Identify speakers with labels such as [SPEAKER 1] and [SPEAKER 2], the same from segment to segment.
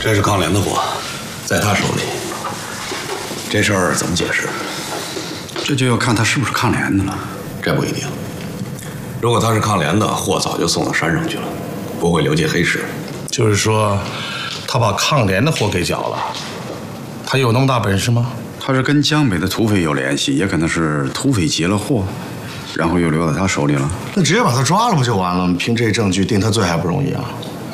[SPEAKER 1] 这是抗联的货，在他手里。这事儿怎么解释？
[SPEAKER 2] 这就要看他是不是抗联的了。
[SPEAKER 1] 这不一定。如果他是抗联的，货早就送到山上去了，不会留进黑市。
[SPEAKER 3] 就是说，他把抗联的货给缴了，他有那么大本事吗？
[SPEAKER 2] 他是跟江北的土匪有联系，也可能是土匪劫了货，然后又留在他手里了。
[SPEAKER 4] 那直接把他抓了不就完了？凭这证据定他罪还不容易啊？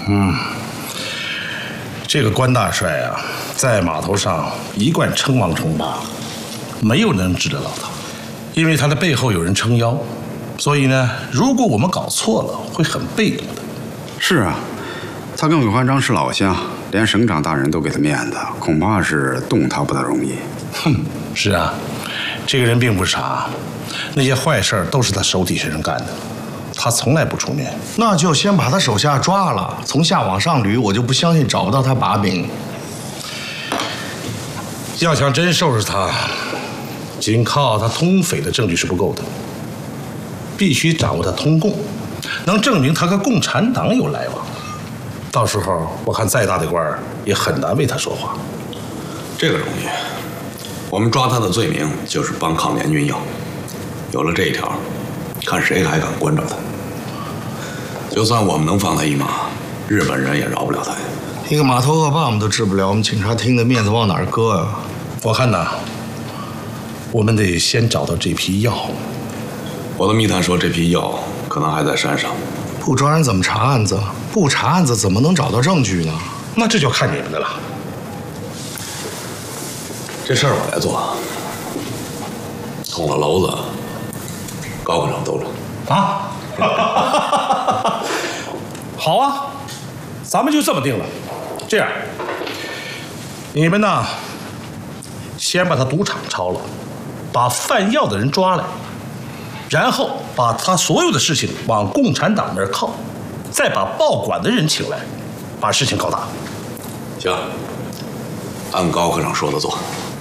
[SPEAKER 3] 这个关大帅啊，在码头上一贯称王称霸，没有人能治得了他，因为他的背后有人撑腰。所以呢，如果我们搞错了，会很被动的。
[SPEAKER 2] 是啊，他跟韦焕章是老乡，连省长大人都给他面子，恐怕是动他不大容易。
[SPEAKER 3] 是啊，这个人并不傻，那些坏事都是他手底下人干的，他从来不出面。
[SPEAKER 4] 那就先把他手下抓了，从下往上捋，我就不相信找不到他把柄。
[SPEAKER 3] 要想真收拾他，仅靠他通匪的证据是不够的，必须掌握他通共，能证明他和共产党有来往。到时候我看再大的官儿也很难为他说话。
[SPEAKER 1] 这个容易，我们抓他的罪名就是帮抗联运药，有了这一条，看谁还敢关照他。就算我们能放他一马，日本人也饶不了他。
[SPEAKER 4] 一个码头恶霸我们都治不了，我们警察厅的面子往哪儿搁啊？
[SPEAKER 3] 我看呐，我们得先找到这批药。
[SPEAKER 1] 我的密探说这批药可能还在山上。
[SPEAKER 4] 不抓人怎么查案子？不查案子怎么能找到证据呢？
[SPEAKER 3] 那这就看你们的了。
[SPEAKER 1] 这事儿我来做。捅了娄子，高科长兜着。
[SPEAKER 3] 啊？好啊，咱们就这么定了。这样，你们呢，先把他赌场抄了，把贩药的人抓来，然后把他所有的事情往共产党那儿靠，再把报馆的人请来，把事情搞大。
[SPEAKER 1] 行，按高科长说的做。